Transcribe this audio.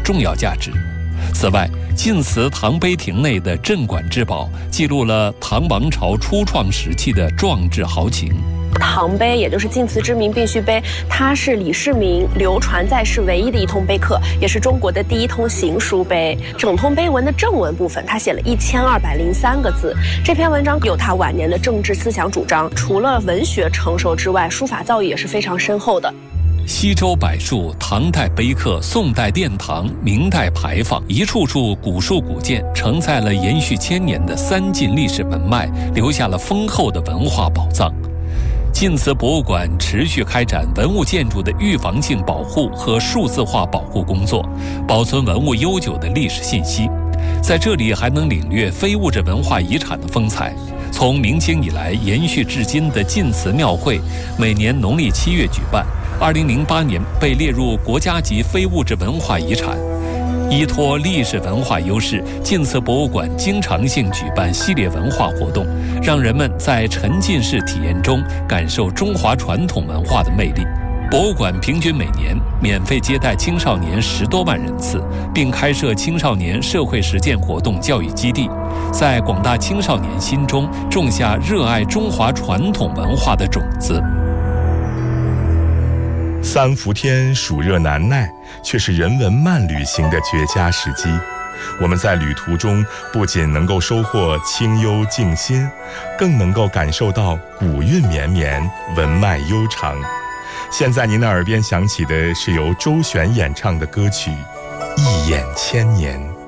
重要价值。此外，晋祠唐碑亭内的镇馆之宝记录了唐王朝初创时期的壮志豪情。 唐碑也就是晋祠之铭必须碑，它是李世民流传在世唯一的一通碑刻，也是中国的第一通行书碑。整通碑文的正文部分，他写了1203个字。这篇文章有他晚年的政治思想主张，除了文学成熟之外，书法造诣也是非常深厚的。 西周柏树、唐代碑刻、宋代殿堂、明代牌坊，一处处古树古建，承载了延续千年的三晋历史文脉，留下了丰厚的文化宝藏。晋祠博物馆持续开展文物建筑的预防性保护和数字化保护工作，保存文物悠久的历史信息。在这里还能领略非物质文化遗产的风采。从明清以来延续至今的晋祠庙会，每年农历7月举办，2008年被列入国家级非物质文化遗产。依托历史文化优势，晋祠博物馆经常性举办系列文化活动，让人们在沉浸式体验中感受中华传统文化的魅力。博物馆平均每年免费接待青少年10多万人次，并开设青少年社会实践活动教育基地，在广大青少年心中种下热爱中华传统文化的种子。 三伏天暑热难耐，却是人文慢旅行的绝佳时机。我们在旅途中不仅能够收获清幽静心，更能够感受到古韵绵绵，文脉悠长。现在您的耳边响起的是由周璇演唱的歌曲《一眼千年》。